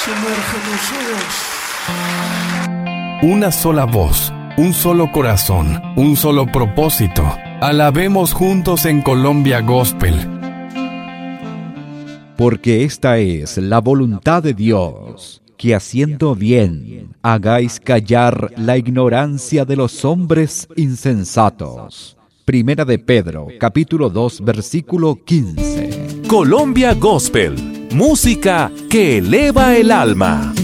Sumérgenos, Dios. Una sola voz, un solo corazón, un solo propósito. Alabemos juntos en Colombia Gospel. Porque esta es la voluntad de Dios, que haciendo bien hagáis callar la ignorancia de los hombres insensatos. Primera de Pedro, capítulo 2, versículo 15. Colombia Gospel, música que eleva el alma.